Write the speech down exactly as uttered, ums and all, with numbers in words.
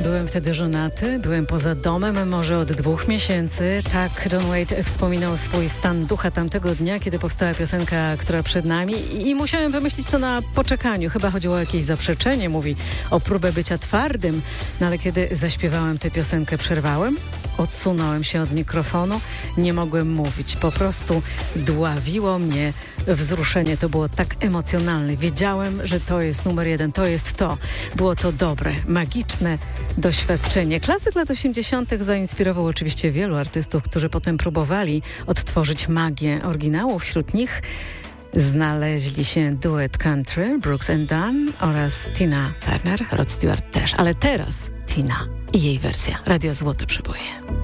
byłem wtedy żonaty, byłem poza domem może od dwóch miesięcy. Tak Don Wade wspominał swój stan ducha tamtego dnia, kiedy powstała piosenka, która przed nami i, i musiałem wymyślić to na poczekaniu. Chyba chodziło o jakieś zaprzeczenie, mówi o próbę bycia twardym. No ale kiedy zaśpiewałem tę piosenkę, przerwałem, odsunąłem się od mikrofonu, nie mogłem mówić. Po prostu dławiło mnie wzruszenie. To było tak emocjonalne. Wiedziałem, że to jest numer jeden, to jest to. Było to dobre, magiczne doświadczenie. Klasyk lat osiemdziesiątych zainspirował oczywiście wielu artystów, którzy potem próbowali odtworzyć magię oryginału. Wśród nich znaleźli się duet country Brooks and Dunn oraz Tina Turner, Rod Stewart też. Ale teraz Tina i jej wersja. Radio Złote Przeboje.